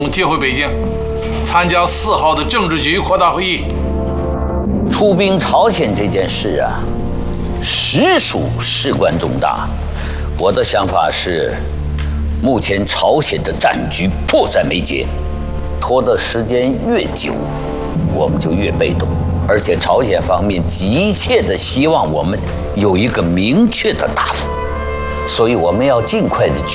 接回北京，参加4号的政治局扩大会议。 出兵朝鲜这件事啊，实属事关重大。我的想法是，目前朝鲜的战局迫在眉睫，拖的时间越久，我们就越被动。而且朝鲜方面急切地希望我们有一个明确的答复，所以我们要尽快的